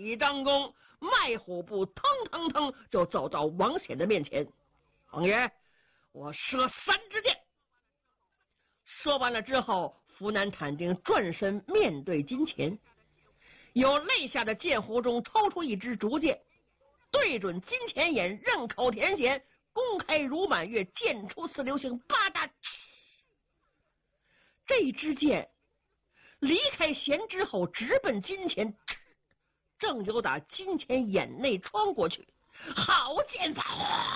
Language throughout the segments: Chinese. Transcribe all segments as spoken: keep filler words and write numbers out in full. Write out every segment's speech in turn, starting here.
起张弓，迈虎步腾腾腾就走到王显的面前。王爷，我射三支箭。说完了之后，福南坦丁转身面对金钱，由肋下的箭壶中抽出一支竹箭，对准金钱眼，刃口填弦，公开如满月，箭出似流星，吧嗒！这支箭离开弦之后，直奔金钱，正有打金钱眼内穿过去。好箭法！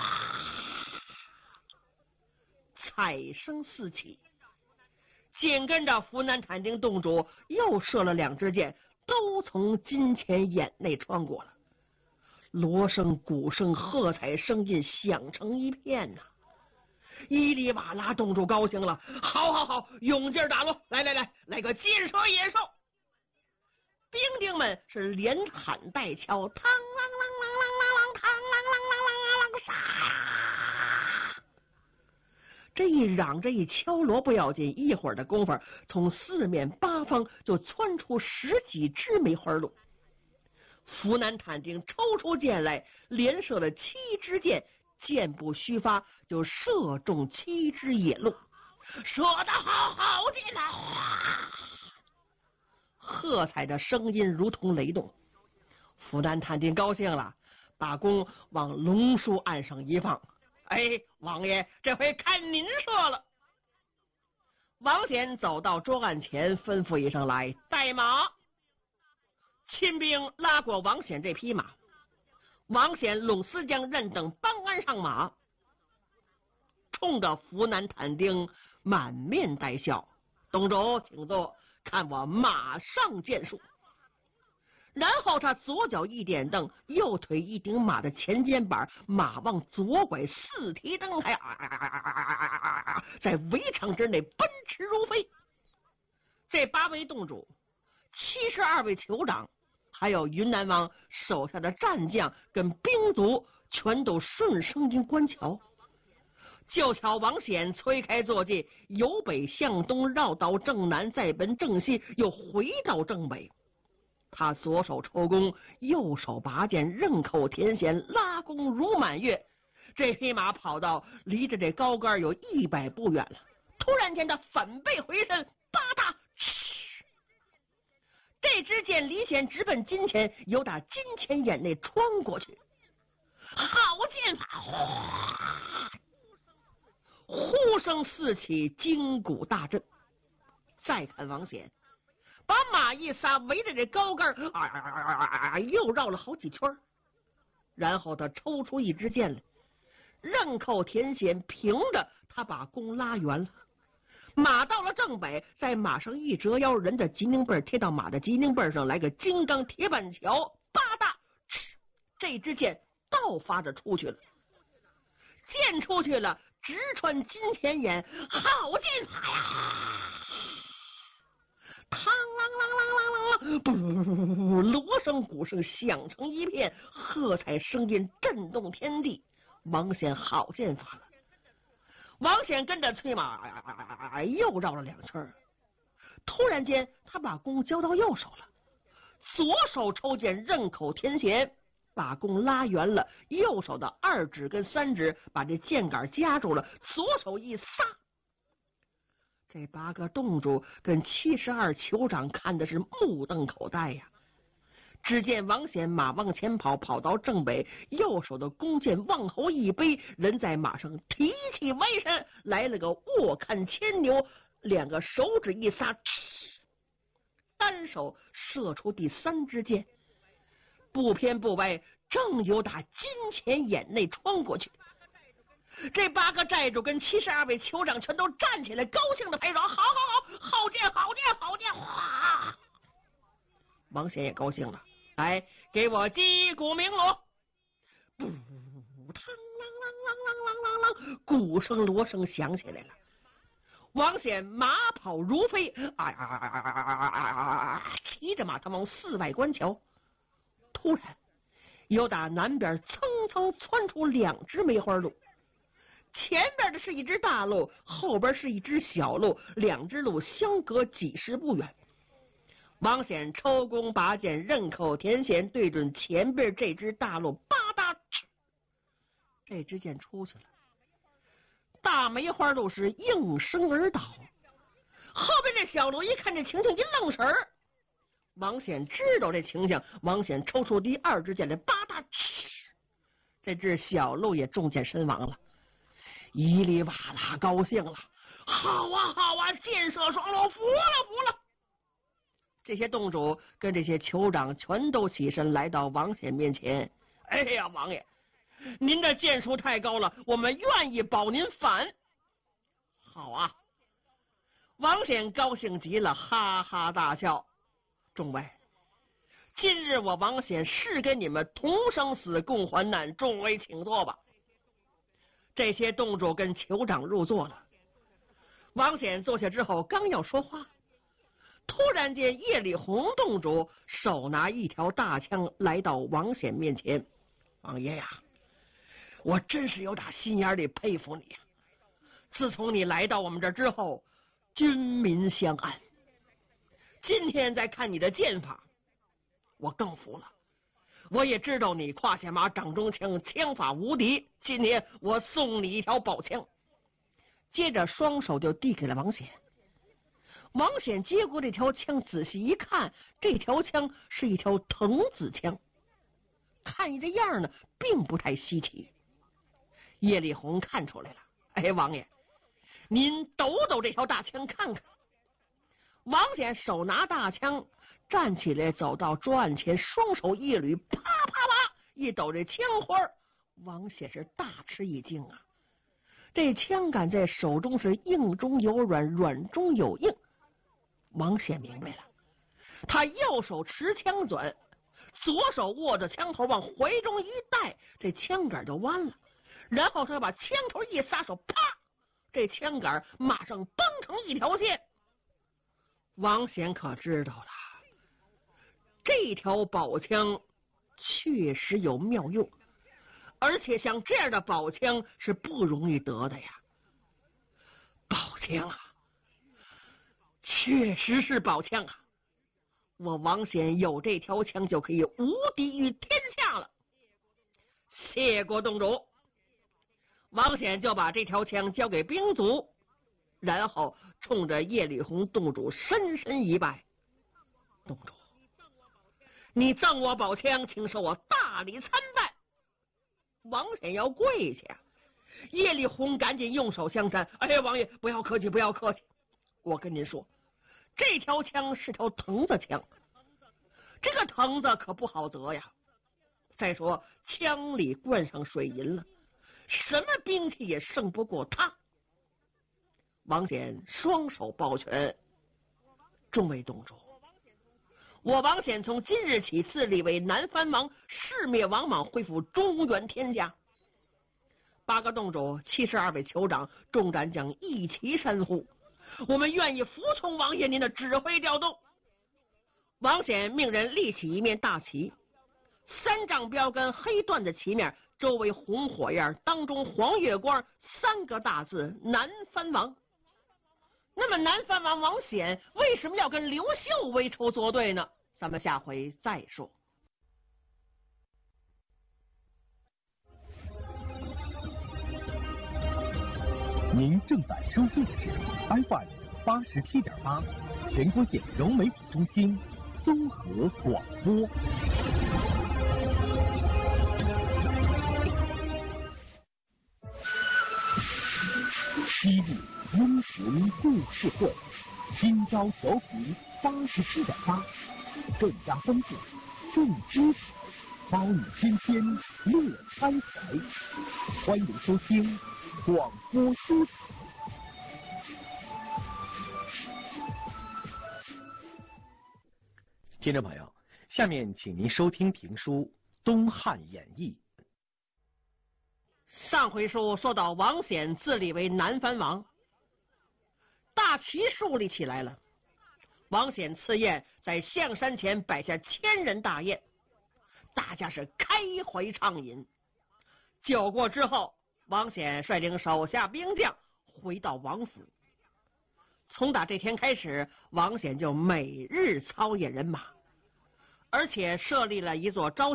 彩声四起，紧跟着福南坦丁洞主又射了两支箭，都从金钱眼内穿过了。锣声、鼓声、喝彩声音响成一片呐、啊！伊里瓦拉洞主高兴了，好好好，勇劲打锣！来来来，来个金蛇野兽！兵丁们是连喊带敲，嘡啷啷啷啷啷啷，嘡啷啷啷啷啷，杀！这一嚷这一敲锣不要紧，一会儿的功夫，从四面八方就窜出十几只梅花鹿。福南坦丁抽出箭来，连射了七支箭，箭不虚发，就射中七只野鹿。射得好，好箭啊！喝彩的声音如同雷动。福南坦丁高兴了，把弓往龙树岸上一放。哎，王爷，这回看您射了。王显走到桌案前，吩咐一声来带马。亲兵拉过王显这匹马，王显、陇思江、任等帮鞍上马，冲着福南坦丁满面带笑：“洞主，请坐，看我马上箭术。”然后他左脚一点蹬，右腿一顶马的前肩膀，马往左拐，四蹄蹬开，啊啊啊啊啊啊，在围场之内奔驰如飞。这八位洞主、七十二位酋长，还有云南王手下的战将跟兵卒，全都顺声音观瞧。就瞧王显催开坐骑，由北向东绕到正南，再奔正西，又回到正北。他左手抽弓，右手拔剑，刃口填弦，拉弓如满月。这匹马跑到离着这高杆有一百步远了，突然间他反背回身，吧嗒，这支箭离弦直奔金钱，由打金钱眼内穿过去。好箭法！呼声四起，筋骨大震。再看王显，把马一撒，围着这高杆啊啊啊啊啊，又绕了好几圈，然后他抽出一支箭来，刃扣填弦，平着他把弓拉圆了。马到了正北，在马上一折腰，人的脊梁背贴到马的脊梁背上，来个金刚铁板桥，吧嗒，这支箭倒发着出去了。箭出去了，直穿金钱眼，好箭法呀！嘡啷啷啷啷啷啷，不，锣声鼓声响成一片，喝彩声音震动天地。王显好箭法了。王显跟着催马又绕了两圈，突然间他把弓交到右手了，左手抽箭，刃口填弦，把弓拉圆了，右手的二指跟三指把这箭杆夹住了，左手一撒。这八个洞主跟七十二酋长看的是目瞪口呆呀。只见王显马往前跑，跑到正北，右手的弓箭往后一背，人在马上提起歪身，来了个卧看牵牛，两个手指一撒，单手射出第三支箭，不偏不歪，正有打金钱眼内穿过去。这八个寨主跟七十二位酋长全都站起来，高兴的拍手：“好好好，好箭，好箭，好箭！”哗！王显也高兴了，来，给我击鼓鸣锣！不，嘡啷啷啷啷啷啷啷，鼓声锣声响起来了。王显马跑如飞，啊呀啊啊啊啊啊！骑着马，他往寺外观瞧。突然，有打南边蹭蹭窜出两只梅花鹿。前边的是一只大鹿，后边是一只小鹿，两只鹿相隔几十步远。 王显抽弓拔箭，刃口填弦，对准前边这只大鹿，吧嗒，这支箭出去了。大梅花鹿是应声而倒。后边这小鹿一看这情形，一愣神儿。王显知道这情形，王显抽出第二支箭来，吧嗒，这只小鹿也中箭身亡了。伊里瓦拉高兴了，好啊好啊，箭射双龙，服了服了。这些洞主跟这些酋长全都起身来到王显面前。哎呀，王爷，您的箭术太高了，我们愿意保您反。好啊，王显高兴极了，哈哈大笑。众位，今日我王显是跟你们同生死共患难，众位请坐吧。这些洞主跟酋长入座了。王显坐下之后，刚要说话，突然间叶里红洞主手拿一条大枪来到王显面前。王爷呀，我真是有打心眼里佩服你呀！自从你来到我们这之后，军民相安。今天再看你的剑法，我更服了。我也知道你胯下马，掌中枪，枪法无敌。今天我送你一条宝枪。接着双手就递给了王显。王显接过这条枪，仔细一看，这条枪是一条藤子枪，看这样呢，并不太稀奇。叶里红看出来了，哎，王爷，您抖抖这条大枪看看。王显手拿大枪站起来，走到桌案前，双手一捋，啪啪啪一抖这枪花。王显是大吃一惊啊！这枪杆在手中是硬中有软，软中有硬。王显明白了，他右手持枪转，左手握着枪头往怀中一带，这枪杆就弯了。然后他把枪头一撒手，啪，这枪杆马上绷成一条线。王显可知道了，这条宝枪确实有妙用，而且像这样的宝枪是不容易得的呀。宝枪啊，确实是宝枪啊！我王显有这条枪就可以无敌于天下了。谢过洞主。王显就把这条枪交给兵卒，然后冲着叶里红洞主深深一拜。洞主，你赠我宝枪，请受我大礼参拜。王显要跪下，叶里红赶紧用手相搀。哎呀，王爷不要客气，不要客气。我跟您说，这条枪是条藤子枪，这个藤子可不好得呀。再说枪里灌上水银了，什么兵器也胜不过他。王显双手抱拳，众位洞主，我王显从今日起自立为南藩王，誓灭王莽，恢复中原天下。八个洞主，七十二位酋长，众战将一齐山呼，我们愿意服从王爷您的指挥调动。王显命人立起一面大旗，三丈标杆黑缎的旗面，周围红火焰，当中黄月光，三个大字南藩王。那么南藩王王显为什么要跟刘秀为仇作对呢？咱们下回再说。 您正在收听的是 F M 八十七点八，全国性融媒体中心综合广播。西部英雄故事会，今朝调频八十七点八，更加丰富，更精彩，包你天天乐开怀。欢迎收听广播书场。听众朋友，下面请您收听评书《东汉演义》。 上回书说到王显自立为南藩王，大旗树立起来了。王显赐宴，在象山前摆下千人大宴，大家是开怀畅饮。酒过之后，王显率领手下兵将回到王府。 从打这天开始，王显就每日操演人马，而且设立了一座招